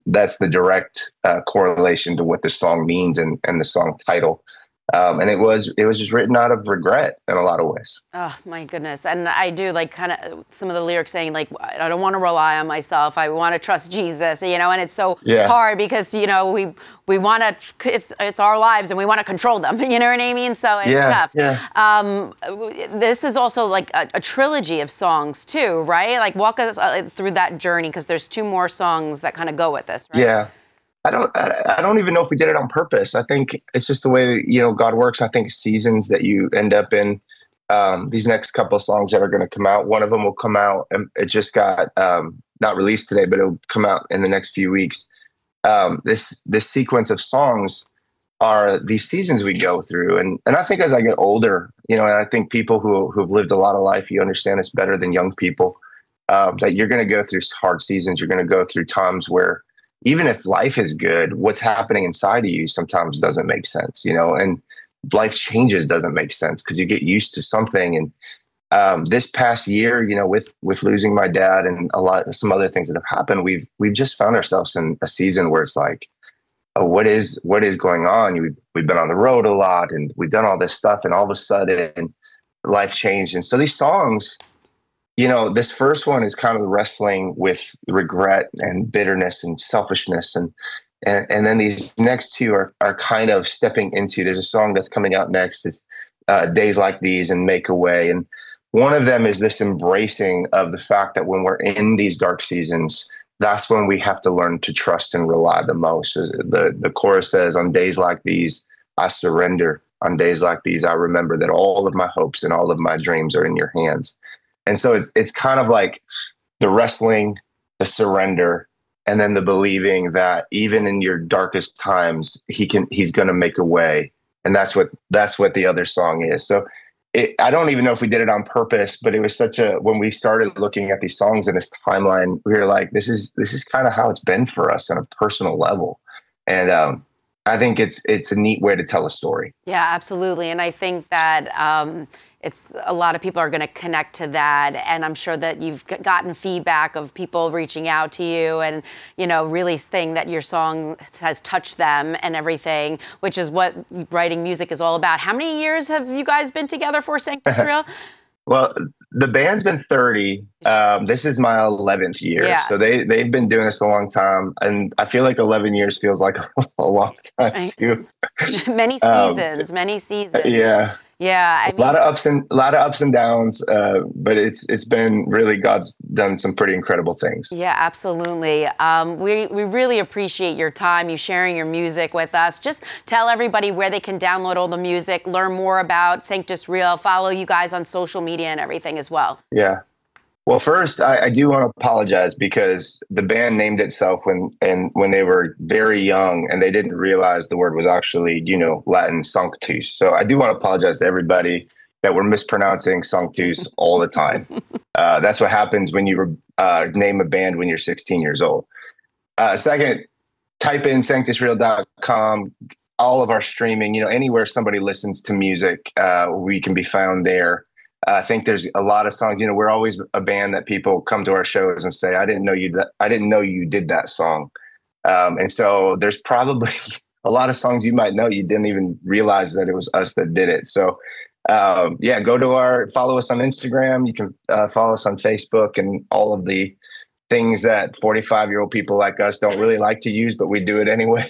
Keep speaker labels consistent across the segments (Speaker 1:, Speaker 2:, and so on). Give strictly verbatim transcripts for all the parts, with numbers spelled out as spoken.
Speaker 1: that's the direct uh, correlation to what the song means and, and the song title. Um, and it was it was just written out of regret in a lot of ways.
Speaker 2: Oh, my goodness. And I do like kind of some of the lyrics saying like, I don't want to rely on myself. I want to trust Jesus, you know, and it's so yeah. hard because, you know, we we want to, it's it's our lives and we want to control them. You know what I mean? So it's
Speaker 1: yeah,
Speaker 2: tough.
Speaker 1: Yeah.
Speaker 2: Um, this is also like a, a trilogy of songs too, right? Like walk us through that journey because there's two more songs that kind of go with this, right?
Speaker 1: Yeah. I don't. I, I don't even know if we did it on purpose. I think it's just the way that, you know, God works. I think seasons that you end up in. Um, these next couple of songs that are going to come out. One of them will come out, and it just got um, not released today, but it'll come out in the next few weeks. Um, this this sequence of songs are these seasons we go through, and and I think as I get older, you know, and I think people who who've lived a lot of life, you understand this better than young people. Um, that you're going to go through hard seasons. You're going to go through times where, even if life is good, what's happening inside of you sometimes doesn't make sense, you know, and life changes doesn't make sense because you get used to something. And um, this past year, you know, with with losing my dad and a lot some other things that have happened, we've we've just found ourselves in a season where it's like, oh, what is what is going on? We've, we've been on the road a lot and we've done all this stuff, and all of a sudden life changed. And so these songs, you know, this first one is kind of wrestling with regret and bitterness and selfishness. And and, and then these next two are, are kind of stepping into, there's a song that's coming out next is uh, Days Like These and Make a Way. And one of them is this embracing of the fact that when we're in these dark seasons, that's when we have to learn to trust and rely the most. The, the chorus says, on days like these, I surrender. On days like these, I remember that all of my hopes and all of my dreams are in your hands. And so it's it's kind of like the wrestling, the surrender, and then the believing that even in your darkest times, he can he's going to make a way. And that's what that's what the other song is. So it, I don't even know if we did it on purpose, but it was such a, when we started looking at these songs in this timeline, we were like, this is this is kind of how it's been for us on a personal level. And um, I think it's it's a neat way to tell a story.
Speaker 2: Yeah, absolutely. And I think that um, it's a lot of people are going to connect to that. And I'm sure that you've gotten feedback of people reaching out to you and, you know, really saying that your song has touched them and everything, which is what writing music is all about. How many years have you guys been together for Sanctus Real?
Speaker 1: Well, the band's been thirty. Um, this is my eleventh year.
Speaker 2: Yeah.
Speaker 1: So they, they've been doing this a long time. And I feel like eleven years feels like a long time, too.
Speaker 2: Many seasons, um, many seasons.
Speaker 1: Yeah.
Speaker 2: Yeah, I mean,
Speaker 1: a lot of ups and a lot of ups and downs, uh, but it's it's been really, God's done some pretty incredible things.
Speaker 2: Yeah, absolutely. Um, we we really appreciate your time, you sharing your music with us. Just tell everybody where they can download all the music, learn more about Sanctus Real, follow you guys on social media and everything as well.
Speaker 1: Yeah. Well, first, I, I do want to apologize because the band named itself when and when they were very young, and they didn't realize the word was actually, you know, Latin sanctus. So I do want to apologize to everybody that we're mispronouncing sanctus all the time. uh, that's what happens when you uh, name a band when you're sixteen years old. Uh, second, type in sanctus real dot com. All of our streaming, you know, anywhere somebody listens to music, uh, we can be found there. Uh, I think there's a lot of songs, you know, we're always a band that people come to our shows and say, I didn't know you, I didn't know you did that song. Um, and so there's probably a lot of songs you might know, you didn't even realize that it was us that did it. So um, yeah, go to our, follow us on Instagram. You can uh, follow us on Facebook and all of the things that forty-five year old people like us don't really like to use, but we do it anyway.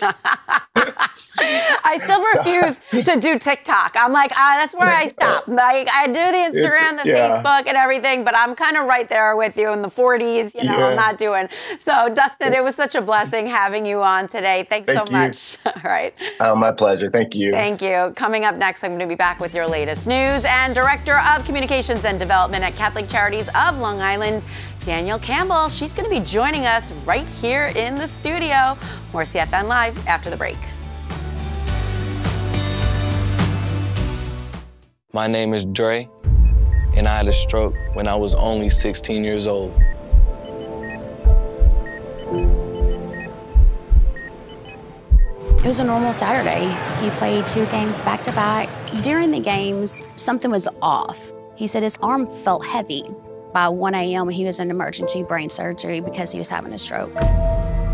Speaker 2: I still refuse to do TikTok. I'm like, ah, that's where I stop. Like, I do the Instagram, the yeah. Facebook, and everything, but I'm kind of right there with you in the forties. You know, yeah. I'm not doing. So, Dustin, it was such a blessing having you on today. Thanks
Speaker 1: Thank
Speaker 2: so
Speaker 1: you.
Speaker 2: much. All right.
Speaker 1: Oh, my pleasure. Thank you.
Speaker 2: Thank you. Coming up next, I'm going to be back with your latest news and Director of Communications and Development at Catholic Charities of Long Island, Danielle Campbell. She's going to be joining us right here in the studio. More C F N Live after the break.
Speaker 3: My name is Dre, and I had a stroke when I was only sixteen years old.
Speaker 4: It was a normal Saturday. He played two games back to back. During the games, something was off. He said his arm felt heavy. By one a m, he was in emergency brain surgery because he was having a stroke.